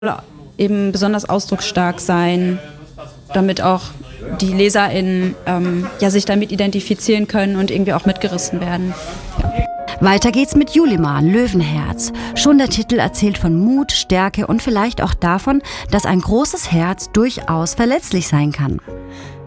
eben besonders ausdrucksstark sein, damit auch die LeserInnen sich damit identifizieren können und irgendwie auch mitgerissen werden. Ja. Weiter geht's mit Julima, Löwenherz. Schon der Titel erzählt von Mut, Stärke und vielleicht auch davon, dass ein großes Herz durchaus verletzlich sein kann.